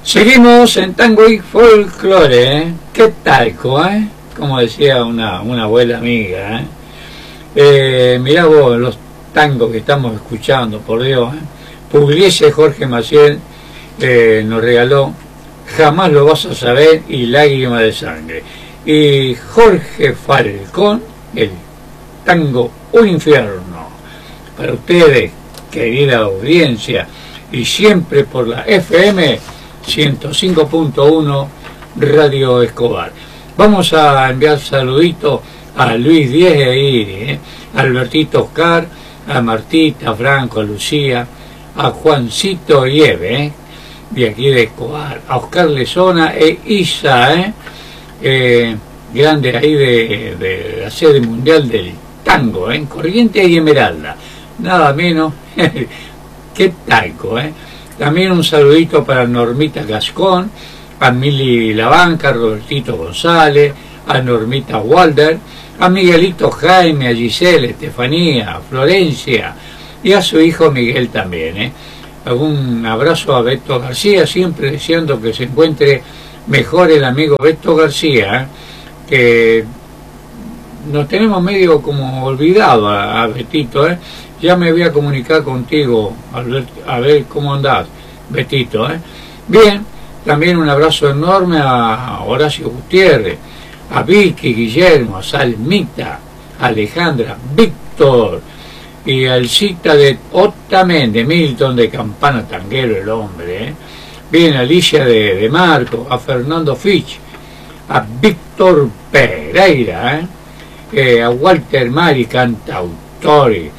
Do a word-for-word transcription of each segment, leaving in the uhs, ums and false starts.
Seguimos en tango y folclore, ¿eh? ¿Qué talco, eh? Como decía una, una abuela amiga, ¿eh? Eh, mirá vos los tangos que estamos escuchando, por Dios, ¿eh? Pugliese Jorge Maciel eh, nos regaló Jamás lo vas a saber y Lágrima de sangre. Y Jorge Falcón, el tango Un infierno. Para ustedes, querida audiencia, y siempre por la F M ciento cinco punto uno Radio Escobar. Vamos a enviar saluditos a Luis Diez de Iri, ¿eh? a Albertito Oscar, a Martita, a Franco, a Lucía, a Juancito Ieve, ¿eh? de aquí de Escobar, a Oscar Lezona e Isa, ¿eh? Eh, grande ahí de, de la sede mundial del tango, ¿eh? en Corrientes y Esmeralda, nada menos. Qué talco, ¿eh? También un saludito para Normita Gascón, a Mili Labanca, Robertito González, a Normita Walder, a Miguelito Jaime, a Giselle, Estefanía, a Florencia y a su hijo Miguel también, ¿eh? Un abrazo a Beto García, siempre deseando que se encuentre mejor el amigo Beto García, ¿eh? que nos tenemos medio como olvidado a, a Betito, ¿eh? Ya me voy a comunicar contigo a ver, a ver cómo andás, Betito, ¿eh? Bien, también un abrazo enorme a Horacio Gutiérrez, a Vicky, Guillermo, a Salmita, a Alejandra, Víctor, y al cita de Otamendi, de Milton, de Campana Tanguero, el hombre, ¿eh? Bien, a Alicia de, de Marco, a Fernando Fitch, a Víctor Pereira, ¿eh? Eh, a Walter Mari, cantautor, y,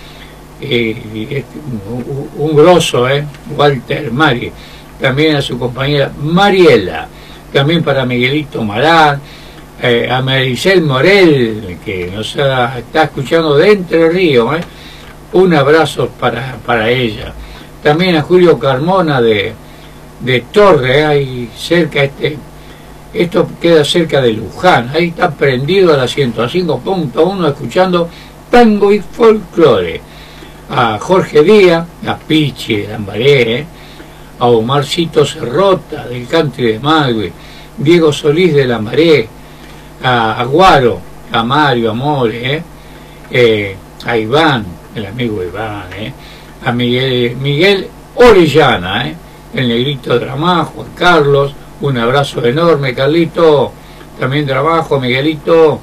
y, un, un grosso, ¿eh? Walter Mari, también a su compañera Mariela, también para Miguelito Marán, eh, a Maricel Morel, que nos ha, está escuchando de Entre Ríos, ¿eh? Un abrazo para, para ella. También a Julio Carmona de, de Torre, ahí cerca, este, esto queda cerca de Luján, ahí está prendido a la ciento cinco punto uno escuchando tango y folclore. A Jorge Díaz, a Pichi de Lambaré, ¿eh? a Omarcito Cerrota del Country de Magui, Diego Solís de Lambaré, a Aguaro, a Mario Amore, ¿eh? Eh, a Iván, el amigo Iván, ¿eh? a Miguel, Miguel Orellana, ¿eh? el negrito Dramá, Juan Carlos, un abrazo enorme, Carlito, también trabajo, Miguelito,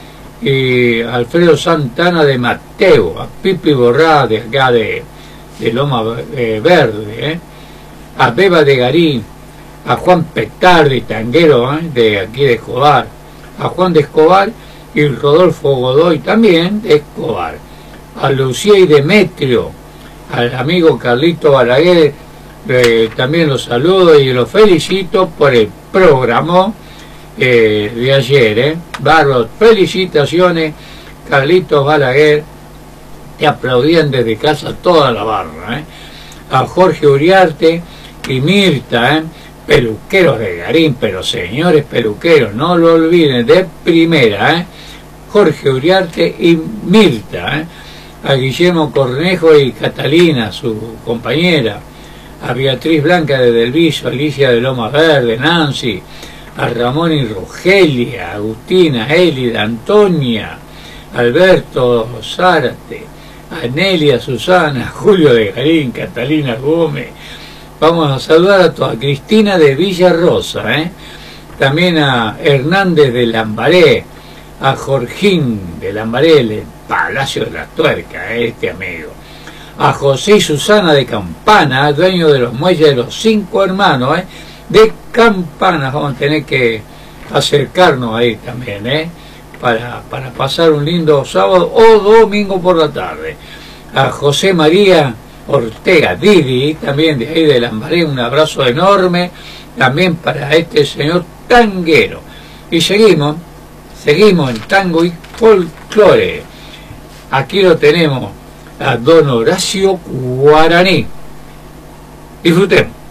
y Alfredo Santana de Mateo, a Pipi Borrá de acá de, de Loma eh, Verde, ¿eh? a Beba de Garín, a Juan Petardi, tanguero, ¿eh? de aquí de Escobar, a Juan de Escobar y Rodolfo Godoy también de Escobar, a Lucía y Demetrio, al amigo Carlito Balaguer, eh, también los saludo y los felicito por el programa eh, de ayer, eh. Barros, felicitaciones, Carlitos Balaguer, te aplaudían desde casa toda la barra, eh. a Jorge Uriarte y Mirta, eh. peluqueros de Garín, pero señores peluqueros, no lo olviden, de primera, eh. Jorge Uriarte y Mirta, eh. a Guillermo Cornejo y Catalina, su compañera, a Beatriz Blanca de Delviso, Alicia de Loma Verde, Nancy, a Ramón y Rogelia, Agustina, Elida, Antonia, Alberto Zárate, a Nelia, Susana, Julio de Garín, Catalina Gómez. Vamos a saludar a toda Cristina de Villa Rosa, ¿eh? también a Hernández de Lambaré, a Jorgín de Lambaré, el Palacio de la Tuerca, ¿eh? este amigo, a José y Susana de Campana, dueño de los muelles de los Cinco Hermanos, ¿eh? de Campana. Vamos a tener que acercarnos ahí también, ¿eh? para, para pasar un lindo sábado o domingo por la tarde. A José María Ortega Didi, también de ahí de Lambaré, un abrazo enorme también para este señor tanguero. Y seguimos, seguimos en tango y folclore. Aquí lo tenemos a don Horacio Guaraní. Disfrutemos.